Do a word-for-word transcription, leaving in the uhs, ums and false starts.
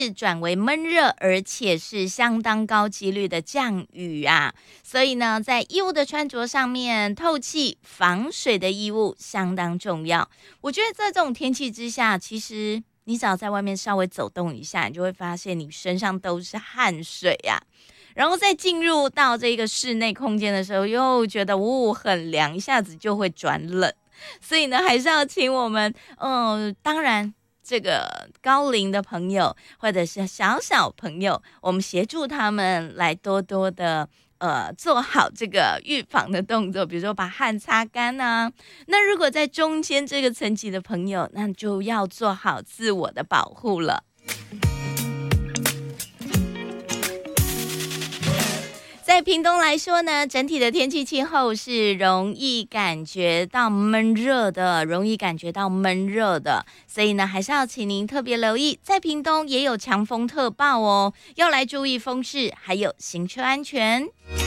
转为闷热，而且是相当高几率的降雨啊。所以呢，在衣物的穿着上面，透气防水的衣物相当重要。我觉得在这种天气之下，其实你只要在外面稍微走动一下，你就会发现你身上都是汗水啊。然后再进入到这个室内空间的时候，又觉得呜、哦、很凉，一下子就会转冷。所以呢，还是要请我们，嗯，当然这个高龄的朋友或者是小小朋友，我们协助他们来多多的呃做好这个预防的动作，比如说把汗擦干啊。那如果在中间这个层级的朋友，那就要做好自我的保护了。在屏东来说呢，整体的天气气候是容易感觉到闷热的，容易感觉到闷热的，所以呢，还是要请您特别留意，在屏东也有强风特报哦，要来注意风势，还有行车安全。